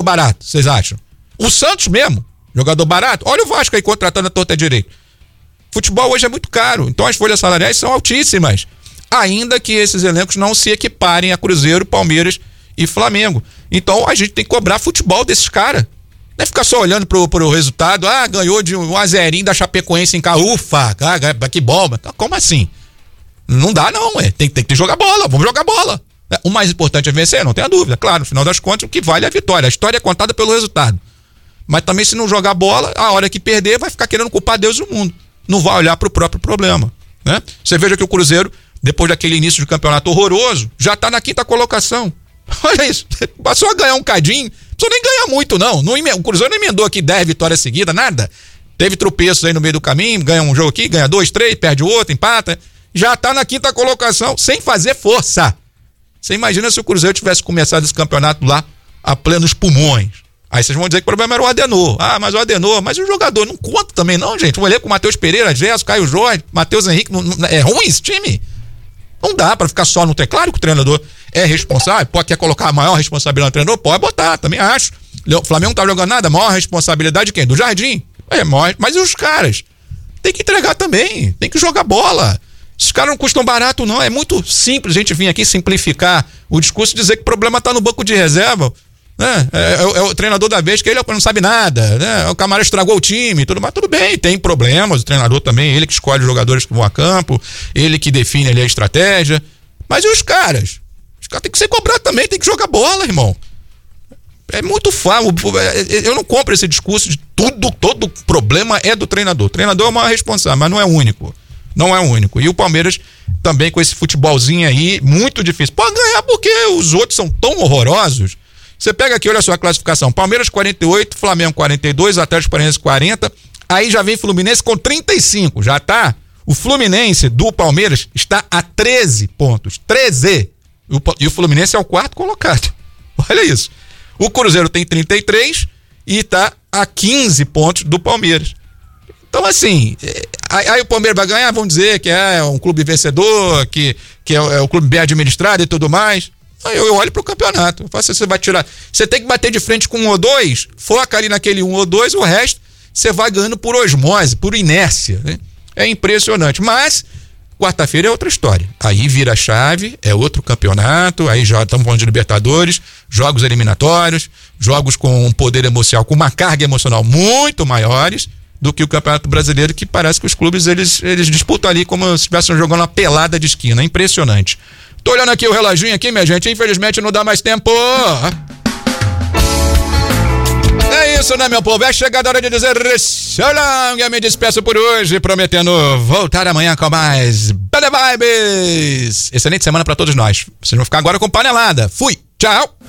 barato, vocês acham? O Santos mesmo, jogador barato. Olha o Vasco aí contratando a torta direito. Futebol hoje é muito caro, então as folhas salariais são altíssimas. Ainda que esses elencos não se equiparem a Cruzeiro, Palmeiras e Flamengo. Então a gente tem que cobrar futebol desses caras. Não é ficar só olhando pro resultado. Ganhou de 1-0 da Chapecoense em casa. Ufa, que bom. Como assim? Não dá não, tem que jogar bola, vamos jogar bola. O mais importante é vencer, não tenha dúvida. Claro, no final das contas, o que vale é a vitória. A história é contada pelo resultado. Mas também, se não jogar bola, a hora que perder, vai ficar querendo culpar Deus e o mundo. Não vai olhar pro próprio problema, né? Você veja que o Cruzeiro, depois daquele início de campeonato horroroso, já tá na 5ª colocação. Olha isso, passou a ganhar um cadinho, não precisou nem ganhar muito não. O Cruzeiro não emendou aqui 10 vitórias seguidas, nada. Teve tropeços aí no meio do caminho, ganha um jogo aqui, ganha 2, 3, perde o outro, empata. Já tá na 5ª colocação, sem fazer força. Você imagina se o Cruzeiro tivesse começado esse campeonato lá a plenos pulmões. Aí vocês vão dizer que o problema era o Adenor. Mas o jogador não conta também não, gente. Eu olhei com o Matheus Pereira, Gerson, Caio Jorge, Matheus Henrique, é ruim esse time? Não dá pra ficar só no treino. Claro que o treinador é responsável, quer colocar a maior responsabilidade no treinador? Pode botar, também acho. O Flamengo não tá jogando nada, a maior responsabilidade de quem? Do Jardim. Mas e os caras? Tem que entregar também, tem que jogar bola. Esses caras não custam barato não, é muito simples a gente vir aqui simplificar o discurso e dizer que o problema tá no banco de reserva, né? É o treinador da vez que ele não sabe nada, né? O Camarão estragou o time, tudo bem, tem problemas, o treinador também, ele que escolhe os jogadores que vão a campo, ele que define ali a estratégia, mas e os caras? Os caras têm que ser cobrados também, tem que jogar bola, irmão. É muito fácil, eu não compro esse discurso de todo problema é do treinador. O treinador é o maior responsável, mas não é o único. Não é o único. E o Palmeiras também com esse futebolzinho aí, muito difícil. Pode ganhar porque os outros são tão horrorosos. Você pega aqui, olha só a classificação. Palmeiras 48, Flamengo 42, Atlético Paranaense 40. Aí já vem Fluminense com 35. Já tá. O Fluminense do Palmeiras está a 13 pontos. 13. E o Fluminense é o 4º colocado. Olha isso. O Cruzeiro tem 33 e tá a 15 pontos do Palmeiras. Então, assim, aí o Palmeiras vai ganhar, vão dizer que é um clube vencedor, que é o clube bem administrado e tudo mais. Aí eu olho pro campeonato. Eu faço, você vai tirar. Você tem que bater de frente com 1 ou 2, foca ali naquele 1 ou 2, o resto você vai ganhando por osmose, por inércia, né? É impressionante. Mas quarta-feira é outra história. Aí vira a chave, é outro campeonato, aí já estamos falando de Libertadores, jogos eliminatórios, jogos com um poder emocional, com uma carga emocional muito maiores do que o Campeonato Brasileiro, que parece que os clubes eles disputam ali como se estivessem jogando uma pelada de esquina. É impressionante. Tô olhando aqui o reloginho aqui, minha gente, infelizmente não dá mais tempo. É isso, né, meu povo? É chegada a hora de dizer tchau, eu me despeço por hoje, prometendo voltar amanhã com mais Bad Vibes. Excelente semana pra todos nós. Vocês vão ficar agora com panelada. Fui, tchau.